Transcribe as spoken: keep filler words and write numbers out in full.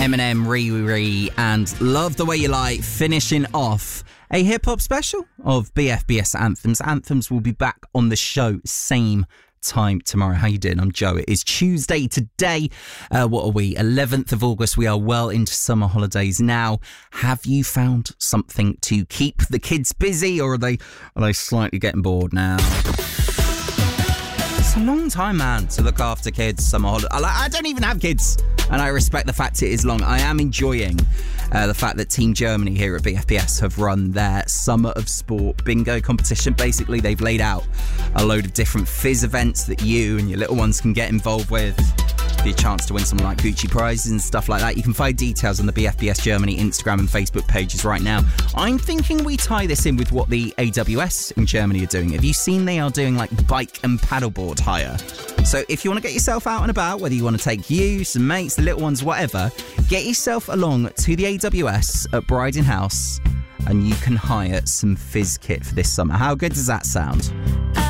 Eminem, Riri, and Love the Way You Lie, finishing off a hip-hop special of B F B S Anthems. Anthems will be back on the show same time tomorrow. How you doing? I'm Joe. It is Tuesday today. Uh, what are we? eleventh of August. We are well into summer holidays now. Have you found something to keep the kids busy, or are they are they slightly getting bored now? It's a long time, man, to look after kids. Summer holiday. I, I don't even have kids, and I respect the fact it is long. I am enjoying uh, the fact that Team Germany here at B F B S have run their Summer of Sport bingo competition. Basically, they've laid out a load of different fizz events that you and your little ones can get involved with. Be a chance to win something like Gucci prizes and stuff like that. You can find details on the B F B S Germany Instagram and Facebook pages right now. I'm thinking we tie this in with what the A W S in Germany are doing. Have you seen they are doing like bike and paddleboard hire? So if you want to get yourself out and about, whether you want to take you, some mates, the little ones, whatever, get yourself along to the A W S at Bryden House and you can hire some fizz kit for this summer. How good does that sound?